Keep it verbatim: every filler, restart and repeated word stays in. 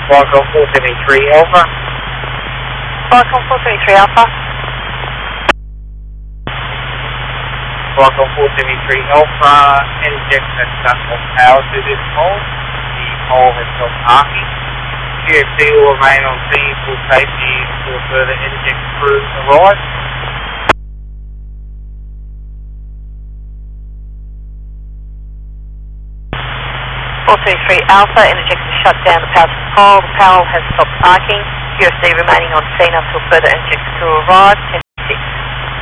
Falcon four seventy-three Alpha. Falcon four seventy-three Alpha. Falcon four seventy-three Alpha, interject that stuff of power to this pole. The pole has stopped arcing. Q F C will remain on scene for safety until further interject crew arrive. four seventy-three Alpha, interject to shut down the power to the pole. The pole has stopped arcing. Q F C remaining on scene until further interject crew arrive.